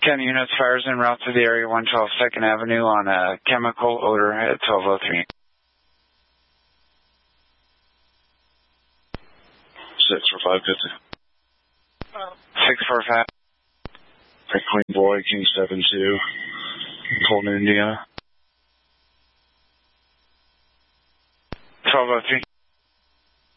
10 units, fires en route to the area 112 2nd Avenue on a chemical odor at 1203. 64550. 645. Queen Boy, King 72, Colton, Indiana. 1203.